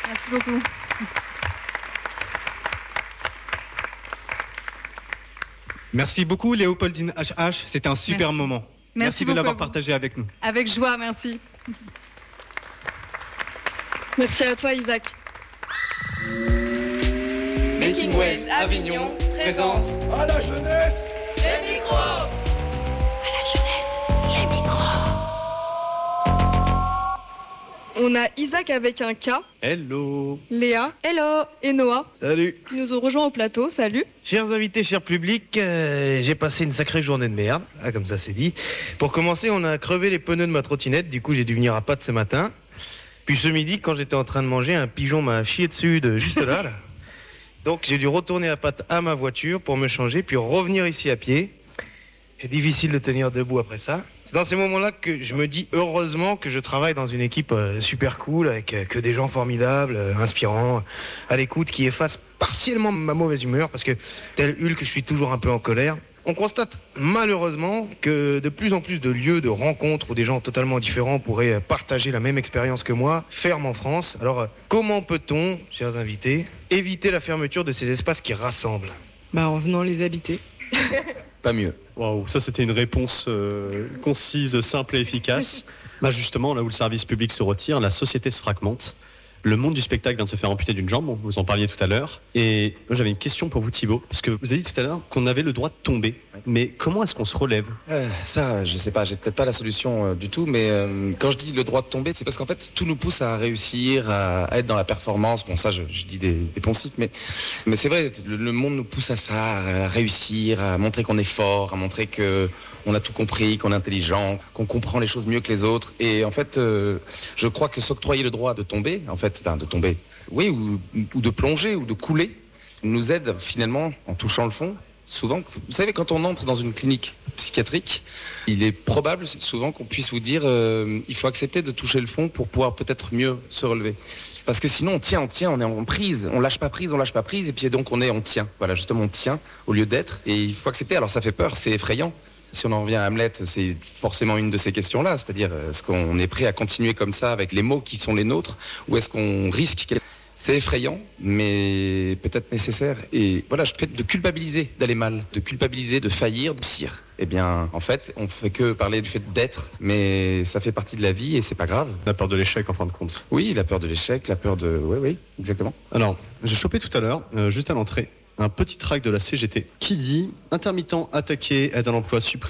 Merci beaucoup. Merci beaucoup Léopoldine HH, c'était un super moment. Merci de l'avoir partagé avec nous. Avec joie, merci. Merci à toi Isaac. Making Waves Avignon présente À la jeunesse les micros. À la jeunesse, les micros. On a Isaac avec un K, Hello. Léa, hello, et Noah Salut. qui nous ont rejoints au plateau. Salut. Chers invités, cher public, j'ai passé une sacrée journée de merde, comme ça c'est dit. Pour commencer, on a crevé les pneus de ma trottinette, du coup j'ai dû venir à pattes ce matin. Puis ce midi, quand j'étais en train de manger, un pigeon m'a chié dessus juste là. Donc j'ai dû retourner à pattes à ma voiture pour me changer, puis revenir ici à pied. C'est difficile de tenir debout après ça. C'est dans ces moments-là que je me dis heureusement que je travaille dans une équipe super cool, avec que des gens formidables, inspirants, à l'écoute, qui effacent partiellement ma mauvaise humeur, parce que tel Hulk, je suis toujours un peu en colère. On constate malheureusement que de plus en plus de lieux de rencontres où des gens totalement différents pourraient partager la même expérience que moi ferment en France. Alors comment peut-on, chers invités, éviter la fermeture de ces espaces qui rassemblent ? En venant les habiter. Pas mieux. Waouh, ça c'était une réponse concise, simple et efficace. Justement, là où le service public se retire, la société se fragmente. Le monde du spectacle vient de se faire amputer d'une jambe, vous en parliez tout à l'heure. Et moi j'avais une question pour vous Thibaut, parce que vous avez dit tout à l'heure qu'on avait le droit de tomber. Mais comment est-ce qu'on se relève ? Ça, je sais pas, j'ai peut-être pas la solution du tout, mais quand je dis le droit de tomber, c'est parce qu'en fait, tout nous pousse à réussir, à être dans la performance. Bon, ça, je dis des poncifs, mais c'est vrai, le monde nous pousse à ça, à réussir, à montrer qu'on est fort, à montrer que on a tout compris, qu'on est intelligent, qu'on comprend les choses mieux que les autres. Et en fait, je crois que s'octroyer le droit de tomber, oui, ou de plonger, ou de couler, nous aide finalement, en touchant le fond. Souvent, vous savez, quand on entre dans une clinique psychiatrique, il est probable souvent qu'on puisse vous dire il faut accepter de toucher le fond pour pouvoir peut-être mieux se relever. Parce que sinon, on tient, on est en prise, on lâche pas prise, et puis donc on tient. Voilà, justement, on tient au lieu d'être, et il faut accepter. Alors ça fait peur, c'est effrayant. Si on en revient à Hamlet, c'est forcément une de ces questions-là, c'est-à-dire est-ce qu'on est prêt à continuer comme ça avec les mots qui sont les nôtres, ou est-ce qu'on risque quelque... C'est effrayant, mais peut-être nécessaire. Et voilà, je fais de culpabiliser d'aller mal, de culpabiliser, de faillir, de cire. Eh bien, en fait, on fait que parler du fait d'être, mais ça fait partie de la vie et c'est pas grave. La peur de l'échec en fin de compte. Oui, la peur de l'échec, la peur de... Oui, exactement. Alors, j'ai chopé tout à l'heure, juste à l'entrée, un petit tract de la CGT qui dit « Intermittent attaqué, aide à l'emploi supprimé ».